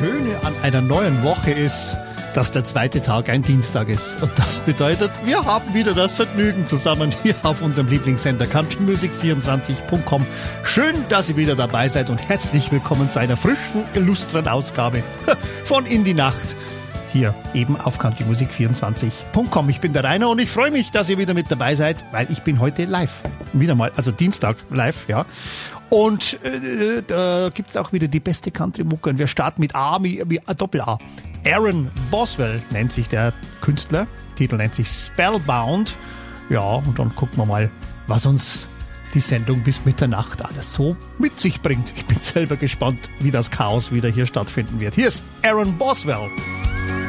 Schöne an einer neuen Woche ist, dass der zweite Tag ein Dienstag ist. Und das bedeutet, wir haben wieder das Vergnügen zusammen hier auf unserem Lieblingssender countrymusic24.com. Schön, dass ihr wieder dabei seid und herzlich willkommen zu einer frischen, illustren Ausgabe von In die Nacht. Hier eben auf countrymusic24.com. Ich bin der Rainer und ich freue mich, dass ihr wieder mit dabei seid, weil ich bin heute live. Wieder mal, also Dienstag live, ja. Und da gibt's auch wieder die beste Country-Mucke. Und wir starten mit A, wie Doppel-A. Aaron Boswell nennt sich der Künstler. Der Titel nennt sich Spellbound. Ja, und dann gucken wir mal, was uns die Sendung bis Mitternacht alles so mit sich bringt. Ich bin selber gespannt, wie das Chaos wieder hier stattfinden wird. Hier ist Aaron Boswell.